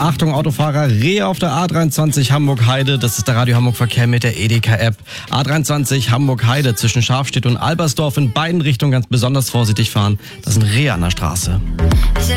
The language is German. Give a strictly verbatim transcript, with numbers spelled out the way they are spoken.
Achtung Autofahrer, Rehe auf der A dreiundzwanzig Hamburg-Heide. Das ist der Radio Hamburg-Verkehr mit der Edeka-App. A dreiundzwanzig Hamburg-Heide zwischen Scharfstedt und Albersdorf in beiden Richtungen ganz besonders vorsichtig fahren. Das sind Rehe an der Straße.